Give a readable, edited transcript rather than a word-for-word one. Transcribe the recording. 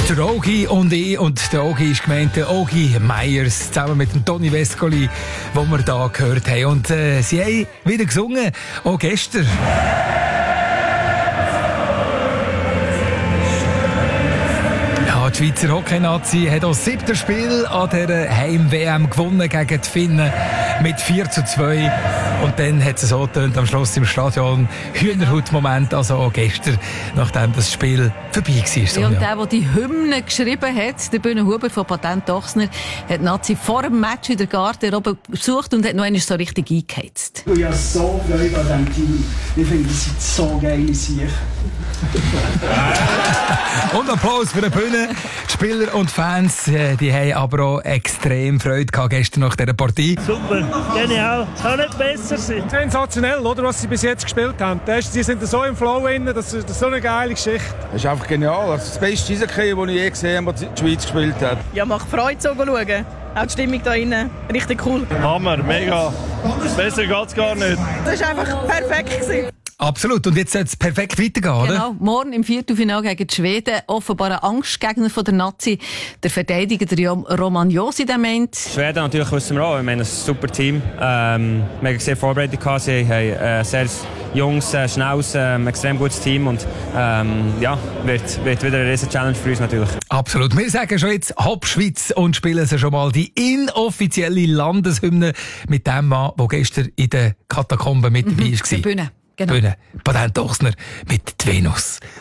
Der Ogi und ich, und der Ogi ist gemeint, der Ogi Meyers, zusammen mit dem Toni Vescoli, den wir hier gehört haben. Und sie haben wieder gesungen, auch gestern. Ja, die Schweizer Hockey-Nazi hat auch das 7. Spiel an dieser Heim-WM gewonnen gegen die Finnen mit 4:2. Und dann hat es so getönt am Schluss im Stadion. Hühnerhaut-Moment, also auch gestern, nachdem das Spiel vorbei war. Ja, und der die Hymne geschrieben hat, der Bühne Huber von Patent Ochsner, hat Nazi vor dem Match in der Garderobe besucht und hat noch einmal so richtig eingeheizt. Ich habe so Freude an diesem Team. Ich finde, das sind so geile Sicher. Und Applaus für die Bühne. Die Spieler und Fans, die haben aber auch extrem Freude gehabt gestern nach dieser Partie. Super, genial. Kann nicht besser sein. Sensationell, oder, was sie bis jetzt gespielt haben. Sie sind so im Flow drin, das ist so eine geile Geschichte. Das ist einfach genial. Das ist das beste Eishockey, das ich je gesehen habe, das die Schweiz gespielt hat. Ja, macht Freude, so zu schauen. Auch die Stimmung hier innen, richtig cool. Hammer, mega. Besser geht's gar nicht. Das war einfach perfekt gewesen. Absolut. Und jetzt soll es perfekt weitergehen, oder? Genau. Morgen im Viertelfinale gegen die Schweden. Offenbar ein Angstgegner von der Nazi. Der Verteidiger, der Roman Josi, der meint. Schweden natürlich wissen wir auch. Ich meine, ein super Team. Wir haben sehr vorbereitet gehabt. Sie haben ein sehr junges, schnelles, extrem gutes Team. Und ja, wird wieder eine riesen Challenge für uns natürlich. Absolut. Wir sagen schon jetzt Hopp Schweiz und spielen sie schon mal die inoffizielle Landeshymne mit dem Mann, der gestern in den Katakomben mit dabei war. Der Bühne. Genau. Bühne. Patent Ochsner mit die Venus.